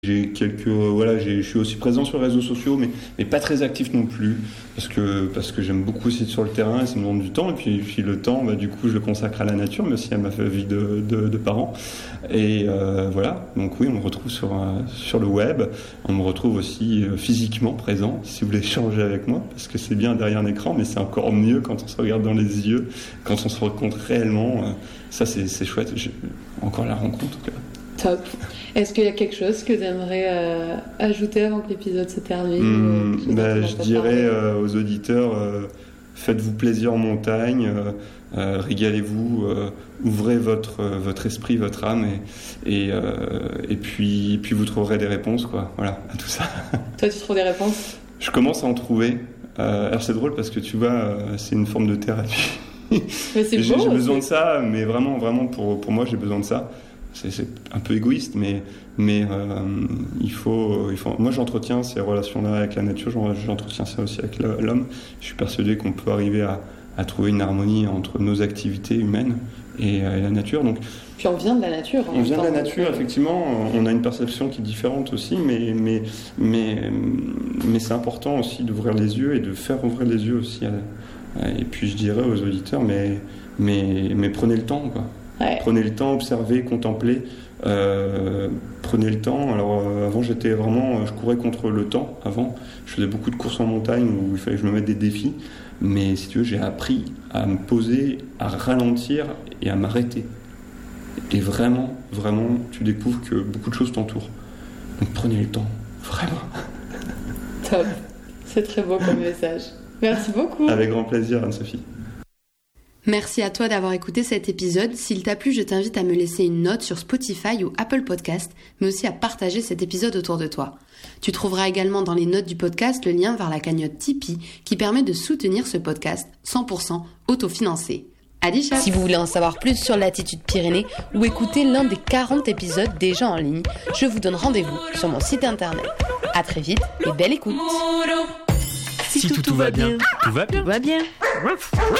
J'ai je suis aussi présent sur les réseaux sociaux, mais pas très actif non plus, parce que j'aime beaucoup aussi être sur le terrain et ça me demande du temps. Et puis le temps, du coup, je le consacre à la nature, mais aussi à ma vie de parent. Et voilà. Donc oui, on me retrouve sur le web. On me retrouve aussi physiquement présent, si vous voulez échanger avec moi, parce que c'est bien derrière un écran, mais c'est encore mieux quand on se regarde dans les yeux, quand on se rencontre réellement. Ça, c'est chouette. J'ai encore la rencontre, en tout cas. Top. Est-ce qu'il y a quelque chose que tu aimerais ajouter avant que l'épisode se termine Je dirais aux auditeurs, faites-vous plaisir en montagne, régalez-vous, ouvrez votre esprit, votre âme, et puis vous trouverez des réponses, quoi. Voilà, à tout ça. Toi, tu trouves des réponses ? Je commence à en trouver. Alors c'est drôle parce que tu vois, c'est une forme de thérapie. Mais c'est beau, j'ai besoin de ça, mais vraiment pour moi, j'ai besoin de ça. C'est un peu égoïste, mais il faut. Moi, j'entretiens ces relations-là avec la nature, j'entretiens ça aussi avec l'homme. Je suis persuadé qu'on peut arriver à trouver une harmonie entre nos activités humaines et la nature. Donc, puis on vient de la nature. On vient de la nature, effectivement. On a une perception qui est différente aussi, mais c'est important aussi d'ouvrir les yeux et de faire ouvrir les yeux aussi. Et puis, je dirais aux auditeurs, mais prenez le temps, quoi. Ouais. Prenez le temps, observez, contemplez. Prenez le temps. Alors avant, je courais contre le temps. Avant, je faisais beaucoup de courses en montagne où il fallait que je me mette des défis. Mais si tu veux, j'ai appris à me poser, à ralentir et à m'arrêter. Et vraiment, vraiment, tu découvres que beaucoup de choses t'entourent. Donc prenez le temps, vraiment. Top. C'est très beau comme message. Merci beaucoup. Avec grand plaisir, Anne-Sophie. Merci à toi d'avoir écouté cet épisode. S'il t'a plu, je t'invite à me laisser une note sur Spotify ou Apple Podcast, mais aussi à partager cet épisode autour de toi. Tu trouveras également dans les notes du podcast le lien vers la cagnotte Tipeee qui permet de soutenir ce podcast 100% autofinancé. Adichas. Si vous voulez en savoir plus sur l'Attitude Pyrénées ou écouter l'un des 40 épisodes déjà en ligne, je vous donne rendez-vous sur mon site internet. À très vite et belle écoute. Si tout va bien, tout va bien. Tout va bien.